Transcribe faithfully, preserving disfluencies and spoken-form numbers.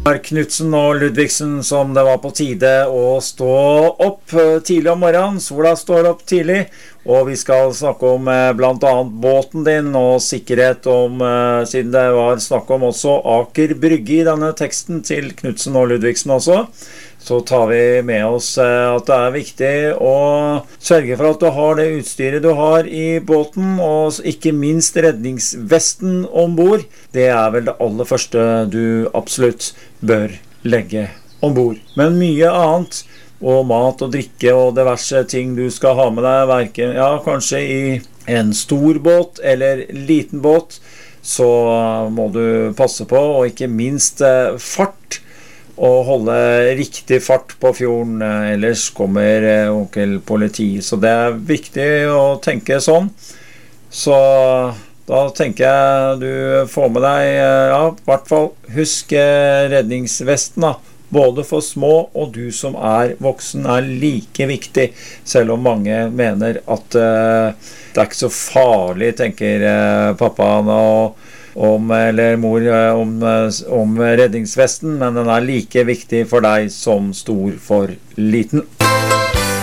Knudsen og Ludvigsen som det var på tide å stå opp tidlig om morgenen. Sola står opp tidlig, og vi skal snakke om blant annet båten din og sikkerhet om, siden det var snakk om også Aker Brygge i denne teksten til Knudsen og Ludvigsen også. Så tar vi med oss at det er viktig å sørge for at du har det utstyret du har i båten, og ikke minst redningsvesten ombord. Det er vel det aller første du absolutt bør legge ombord. Men mye annet, og mat og drikke og diverse ting du skal ha med deg, hverken, ja, kanskje i en stor båt eller liten båt, så må du passe på, og ikke minst fart, og holde riktig fart på fjorden, ellers kommer onkel politi. Så det er viktig å tenke sånn. Så da tenker jeg du får med deg, ja, i hvert fall husk redningsvesten da. Både for små og du som er voksen er like viktig, selv om mange mener at uh, det er ikke så farlig, tenker uh, pappaen og om, eller mor om, om redningsvesten, men den er like viktig for deg som stor for liten.